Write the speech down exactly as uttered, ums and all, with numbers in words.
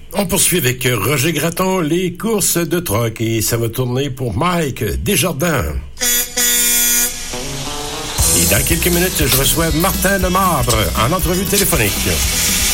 On poursuit avec Roger Gratton, les courses de troc, et ça va tourner pour Mike Desjardins. Et dans quelques minutes, je reçois Martin Lemarbre en entrevue téléphonique.